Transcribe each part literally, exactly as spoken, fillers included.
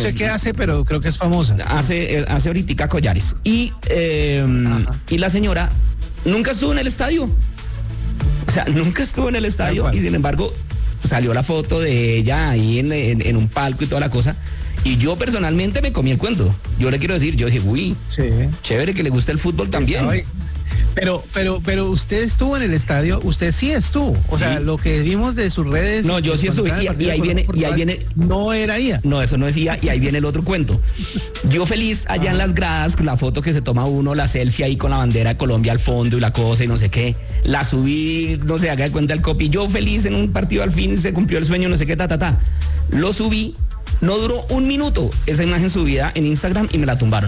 sé qué hace, pero creo que es famosa. Hace, eh, hace ahorita collares. Y, eh, y la señora nunca estuvo en el estadio. O sea, nunca estuvo en el estadio y sin embargo salió la foto de ella ahí en, en, en un palco y toda la cosa. Y yo personalmente me comí el cuento. Yo le quiero decir, yo dije, uy, sí, chévere que le guste el fútbol también. Pero, pero, pero usted estuvo en el estadio, usted sí estuvo. O sí. sea, lo que vimos de sus redes. No, yo sí estuve. Y, y ahí viene, y ahí viene. No era I A. No, eso no es I A. Y ahí viene el otro cuento. Yo feliz allá ah. en las gradas, con la foto que se toma uno, la selfie ahí con la bandera de Colombia al fondo y la cosa y no sé qué. La subí, no sé, haga de cuenta el copy. Yo feliz en un partido al fin, se cumplió el sueño, no sé qué, ta, ta, ta. Lo subí. No duró un minuto esa imagen subida en Instagram y me la tumbaron.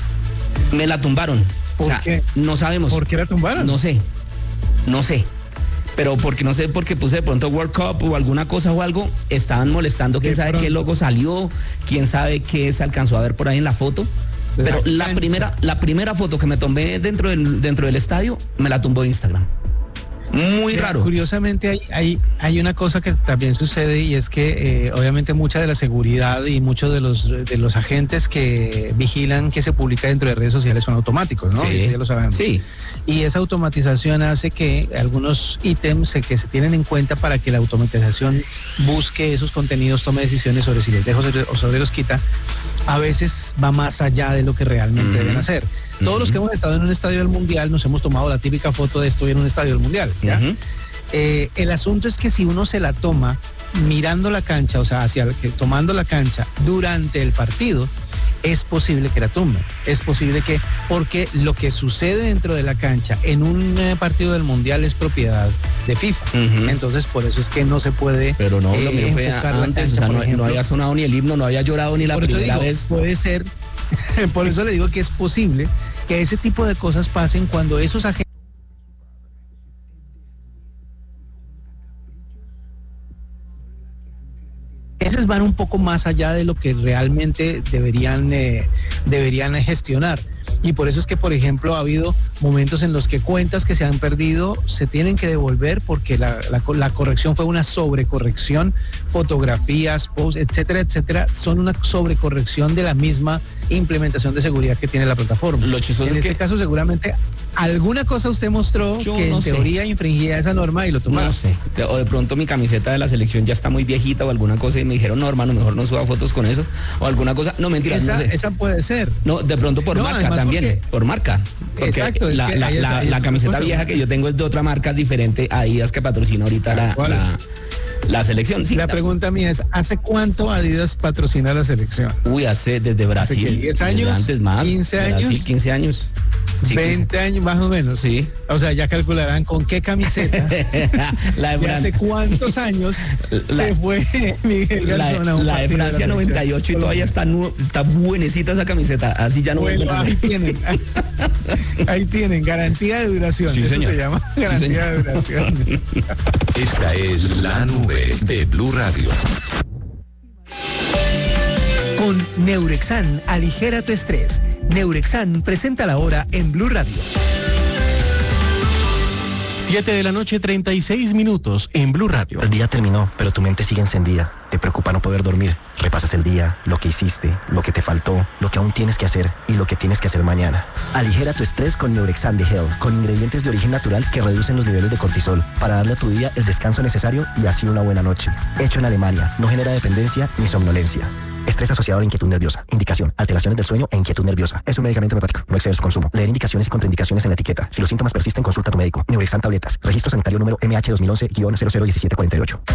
Me la tumbaron. ¿Por o sea, qué? No sabemos. ¿Por qué la tumbaron? No sé. No sé. Pero porque no sé, porque puse de pronto World Cup o alguna cosa o algo, estaban molestando, quién sabe qué logo salió, quién sabe qué se alcanzó a ver por ahí en la foto. Pero la, la primera, la primera foto que me tomé dentro del, dentro del estadio, me la tumbó Instagram. Muy Pero, raro. Curiosamente hay, hay, hay una cosa que también sucede y es que eh, obviamente mucha de la seguridad y muchos de los de los agentes que vigilan que se publica dentro de redes sociales son automáticos, ¿no? Sí, ya lo sabemos. Sí. Y esa automatización hace que algunos ítems que se tienen en cuenta para que la automatización busque esos contenidos, tome decisiones sobre si les dejo o sobre los quita, a veces va más allá de lo que realmente uh-huh. deben hacer. Todos uh-huh. los que hemos estado en un estadio del Mundial nos hemos tomado la típica foto de estoy en un estadio del Mundial. ¿ya? Uh-huh. Eh, el asunto es que si uno se la toma mirando la cancha, o sea, hacia el, que, tomando la cancha durante el partido, es posible que la tumben. Es posible que, porque lo que sucede dentro de la cancha en un eh, partido del Mundial es propiedad de FIFA. Uh-huh. Entonces, por eso es que no se puede. Pero no, eh, lo mío fue antes, cancha, o sea, no, ejemplo, no había sonado ni el himno, no había llorado ni la por primera eso digo, vez. Puede ser, por eso le digo que es posible que ese tipo de cosas pasen cuando esos agentes. Esos van un poco más allá de lo que realmente deberían, eh, deberían gestionar. Y por eso es que, por ejemplo, ha habido momentos en los que cuentas que se han perdido se tienen que devolver porque la, la, la corrección fue una sobrecorrección, fotografías, posts, etcétera, etcétera, son una sobrecorrección de la misma implementación de seguridad que tiene la plataforma. Lo chistoso en es este que caso seguramente alguna cosa usted mostró Yo que no en sé. teoría infringía esa norma y lo tomaron. No sé, de, o de pronto mi camiseta de la selección ya está muy viejita o alguna cosa y me dijeron, no hermano, mejor no suba fotos con eso o alguna cosa, no mentiras, esa, no sé. Esa puede ser. No, de pronto por no, marca también, porque, por marca. Porque exacto, la, es que la, ahí, la, ahí la camiseta vieja que yo tengo es de otra marca diferente a Adidas que patrocina ahorita la, la, la selección. Sí, la pregunta mía es, ¿hace cuánto Adidas patrocina la selección? Uy, hace desde Brasil. ¿Hace diez años? Antes más. quince años. Brasil, quince años. Sí, veinte años más o menos. Sí. O sea, ya calcularán con qué camiseta. La de hace cuántos años la, se fue Miguel Garzón la, a un la de Francia de noventa y ocho y todavía está, nu, está buenecita esa camiseta. Así ya no bueno, ahí tienen. Ahí tienen, garantía de duración. Sí, Eso señor. se llama garantía sí, de duración. Esta es la nube de Blue Radio. Con Neurexan, aligera tu estrés. Neurexan presenta la hora en Blue Radio. siete de la noche, treinta y seis minutos en Blue Radio. El día terminó, pero tu mente sigue encendida. Te preocupa no poder dormir. Repasas el día, lo que hiciste, lo que te faltó, lo que aún tienes que hacer y lo que tienes que hacer mañana. Aligera tu estrés con Neurexan de Hell, con ingredientes de origen natural que reducen los niveles de cortisol para darle a tu día el descanso necesario y así una buena noche. Hecho en Alemania, no genera dependencia ni somnolencia. Estrés asociado a la inquietud nerviosa. Indicación: alteraciones del sueño e inquietud nerviosa. Es un medicamento hepático. No exceder su consumo. Leer indicaciones y contraindicaciones en la etiqueta. Si los síntomas persisten, consulta a tu médico. Neurexan tabletas. Registro sanitario número M H dos mil once guión cero cero uno siete cuatro ocho.